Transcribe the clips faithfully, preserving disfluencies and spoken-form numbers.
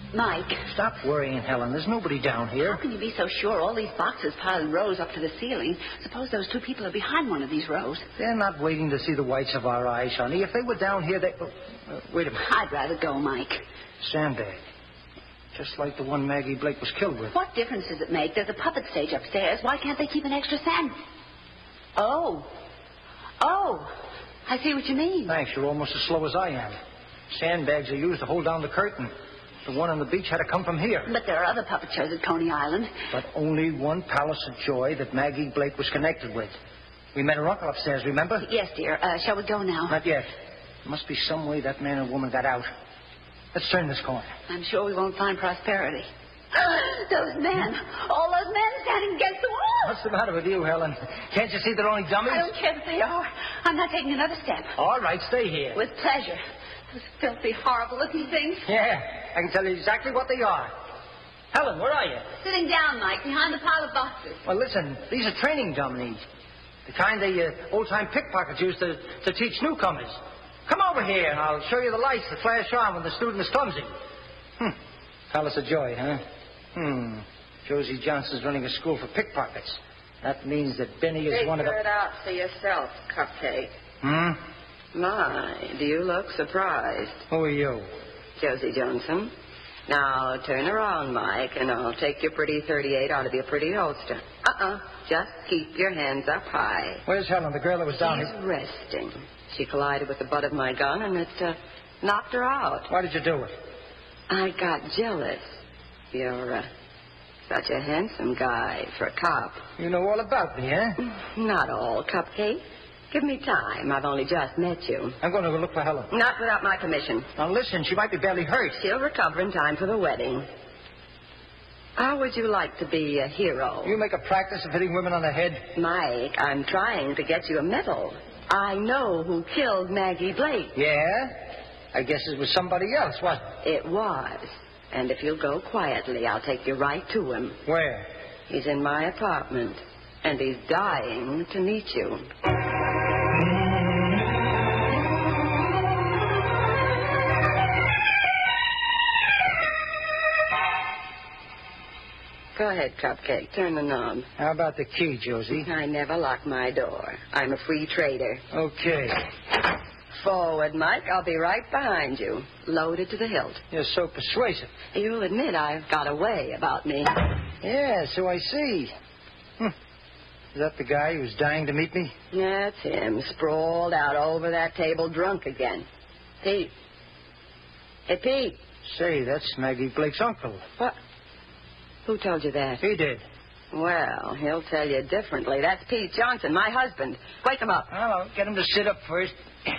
Mike. Stop worrying, Helen. There's nobody down here. How can you be so sure? All these boxes piled in rows up to the ceiling. Suppose those two people are behind one of these rows. They're not waiting to see the whites of our eyes, honey. If they were down here, they... Uh, wait a minute. I'd rather go, Mike. Sandbag. Just like the one Maggie Blake was killed with. What difference does it make? There's a puppet stage upstairs. Why can't they keep an extra sand? Oh. Oh. I see what you mean. Thanks. You're almost as slow as I am. Sandbags are used to hold down the curtain. The one on the beach had to come from here. But there are other puppet shows at Coney Island. But only one Palace of Joy that Maggie Blake was connected with. We met her uncle upstairs, remember? Yes, dear. Uh, shall we go now? Not yet. There must be some way that man and woman got out. Let's turn this corner. I'm sure we won't find prosperity. Those men. All those men standing against the wall. What's the matter with you, Helen? Can't you see they're only dummies? I don't care that they are. I'm not taking another step. All right, stay here. With pleasure. Those filthy, horrible-looking things. Yeah, I can tell you exactly what they are. Helen, where are you? Sitting down, Mike, behind the pile of boxes. Well, listen, these are training dummies. The kind the uh, old-time pickpockets used to, to teach newcomers. Come over here, and I'll show you the lights that flash on when the student is clumsy. Hmm. Palace of Joy, huh? Hmm. Josie Johnson's running a school for pickpockets. That means that Benny is Figure one of the... it out for yourself, Cupcake. Hmm? My, do you look surprised? Who are you? Josie Johnson. Now, turn around, Mike, and I'll take your pretty thirty-eight out of your pretty holster. Uh-uh. Just keep your hands up high. Where's Helen, the girl that was down She's here? resting. She collided with the butt of my gun, and it uh, knocked her out. Why did you do it? I got jealous. You're uh, such a handsome guy for a cop. You know all about me, eh? Not all, Cupcake. Give me time. I've only just met you. I'm going to go look for Helen. Not without my permission. Now, listen, she might be badly hurt. She'll recover in time for the wedding. How would you like to be a hero? You make a practice of hitting women on the head? Mike, I'm trying to get you a medal. I know who killed Maggie Blake. Yeah? I guess it was somebody else, wasn't it? It was. And if you'll go quietly, I'll take you right to him. Where? He's in my apartment, and he's dying to meet you. Go ahead, Cupcake. Turn the knob. How about the key, Josie? I never lock my door. I'm a free trader. Okay. Forward, Mike. I'll be right behind you. Loaded to the hilt. You're so persuasive. You'll admit I've got a way about me. Yeah, so I see. Hmm. Is that the guy who's dying to meet me? That's him, sprawled out over that table, drunk again. Pete. Hey, Pete. Say, that's Maggie Blake's uncle. What? Who told you that? He did. Well, he'll tell you differently. That's Pete Johnson, my husband. Wake him up. Hello. Get him to sit up first.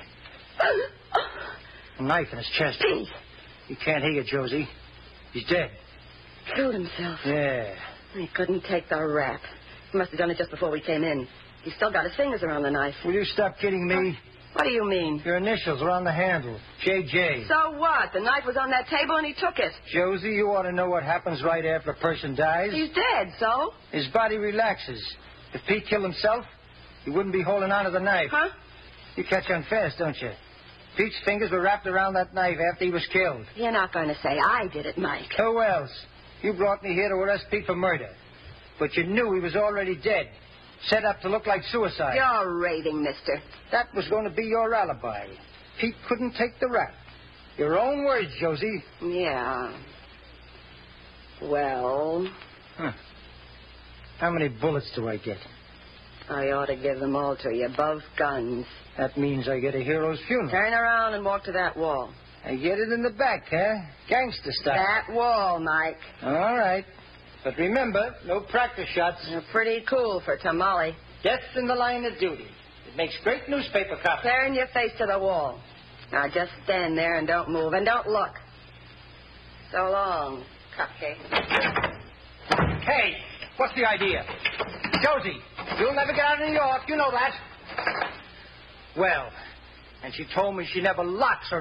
A knife in his chest. Pete. He can't hear you, Josie. He's dead. Killed himself. Yeah. He couldn't take the rap. He must have done it just before we came in. He's still got his fingers around the knife. Will you stop kidding me? What do you mean? Your initials are on the handle. J J. So what? The knife was on that table and he took it. Josie, you ought to know what happens right after a person dies. He's dead, so? His body relaxes. If Pete killed himself, he wouldn't be holding on to the knife. Huh? You catch on fast, don't you? Pete's fingers were wrapped around that knife after he was killed. You're not going to say I did it, Mike. Who else? You brought me here to arrest Pete for murder. But you knew he was already dead. Set up to look like suicide. You're raving, mister. That was going to be your alibi. Pete couldn't take the rap. Your own words, Josie. Yeah. Well? Huh. How many bullets do I get? I ought to give them all to you, both guns. That means I get a hero's funeral. Turn around and walk to that wall. I get it in the back, huh? Gangster style. That wall, Mike. All right. But remember, no practice shots. You're pretty cool for tamale. Death in the line of duty. It makes great newspaper copy. Turn your face to the wall. Now just stand there and don't move and don't look. So long, Cupcake. Hey, what's the idea? Josie, you'll never get out of New York. You know that. Well, and she told me she never locks her